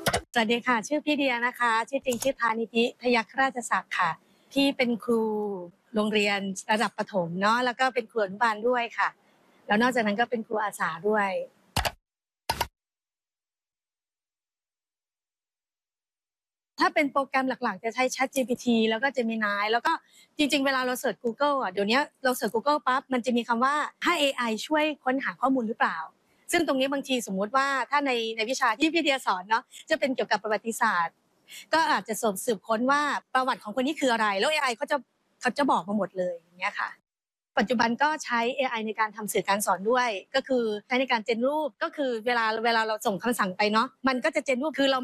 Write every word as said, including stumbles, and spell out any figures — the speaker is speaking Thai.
สวัสดีค่ะชื่อพี่เดียนะคะชื่อจริงชื่อพานิธิพยัคฆ์ราชศักดิ์ค่ะพี่เป็นครูโรงเรียนระดับประถมเนาะแล้วก็เป็นครูอนุบาลด้วยค่ะแล้วนอกจากนั้นก็เป็นครูอาสาด้วยถ้าเป็นโปรแกรมหลักๆจะใช้ ChatGPT แล้วก็ Gemini แล้วก็จริงๆเวลาเราเสิร์ช Google อ่ะเดี๋ยวนี้เราเสิร์ช Google ปั๊บมันจะมีคำว่าถ้า เอ ไอ ช่วยค้นหาข้อมูลหรือเปล่าซึ่งตรงนี้บางทีสมมุติว่าถ้าในในวิชาที่พี่เดียสอนเนาะจะเป็นเกี่ยวกับประวัติศาสตร์ก็อาจจะสืบสืบค้นว่าประวัติของคนนี้คืออะไรแล้ว เอ ไอ เขาจะเขาจะบอกมาหมดเลยอย่างเงี้ยค่ะปัจจุบันก็ใช้ เอ ไอ ในการทำสื่อการสอนด้วยก็คือใช้ในการเจนรูปก็คือเวลาเวลาเราส่งคำสั่งไปเนาะมันก็จะเจนรูปคือเรา